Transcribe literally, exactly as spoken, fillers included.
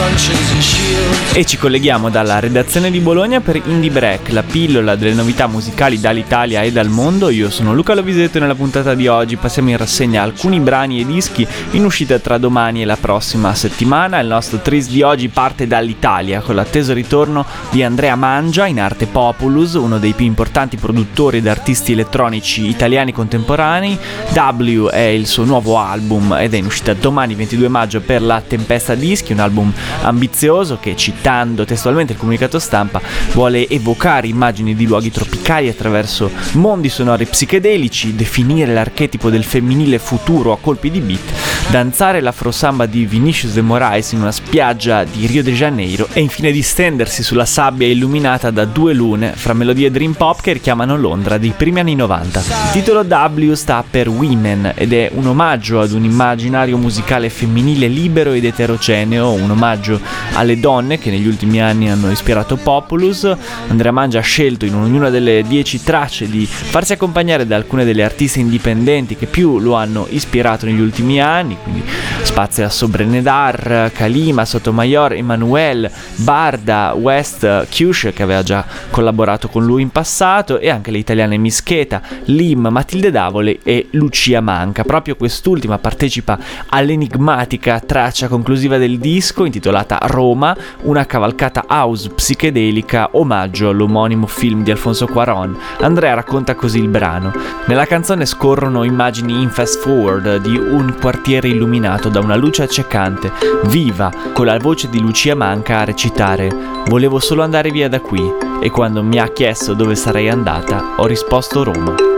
E ci colleghiamo dalla redazione di Bologna per Indie Break, la pillola delle novità musicali dall'Italia e dal mondo. Io sono Luca Lovisetto e nella puntata di oggi passiamo in rassegna alcuni brani e dischi in uscita tra domani e la prossima settimana. Il nostro tris di oggi parte dall'Italia con l'atteso ritorno di Andrea Mangia, in arte Populus, uno dei più importanti produttori ed artisti elettronici italiani contemporanei. W è il suo nuovo album ed è in uscita domani ventidue maggio per la Tempesta Dischi, un album ambizioso che, citando testualmente il comunicato stampa, vuole evocare immagini di luoghi tropicali attraverso mondi sonori psichedelici, definire l'archetipo del femminile futuro a colpi di beat, danzare l'afrosamba di Vinicius de Moraes in una spiaggia di Rio de Janeiro e infine distendersi sulla sabbia illuminata da due lune fra melodie dream pop che richiamano Londra dei primi anni novanta. Il titolo W sta per Women ed è un omaggio ad un immaginario musicale femminile libero ed eterogeneo, un omaggio alle donne che negli ultimi anni hanno ispirato Populus. Andrea Mangia ha scelto in ognuna delle dieci tracce di farsi accompagnare da alcune delle artiste indipendenti che più lo hanno ispirato negli ultimi anni, quindi spazia Sobrenedar, Kalima, Sotomayor, Emanuel, Barda, West, Kyush, che aveva già collaborato con lui in passato, e anche le italiane Mischeta, Lim, Matilde Davole e Lucia Manca. Proprio quest'ultima partecipa all'enigmatica traccia conclusiva del disco intitolata Roma, una cavalcata house psichedelica omaggio all'omonimo film di Alfonso Cuarón. Andrea racconta così il brano. Nella canzone scorrono immagini in fast forward di un quartiere illuminato da una luce accecante, viva, con la voce di Lucia Manca a recitare: volevo solo andare via da qui, e quando mi ha chiesto dove sarei andata ho risposto Roma.